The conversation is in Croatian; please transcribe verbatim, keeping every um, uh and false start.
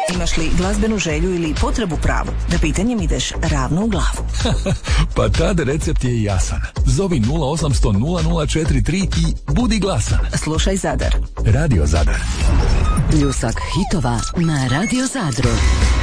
Imaš li glazbenu želju ili potrebu pravu? Da pitanjem ideš ravno u glavu. Pa tad recept je jasan. Zovi nula osam sto nula nula četiri tri i budi glasan. Slušaj Zadar. Radio Zadar. Pljusak hitova na Radio Zadru.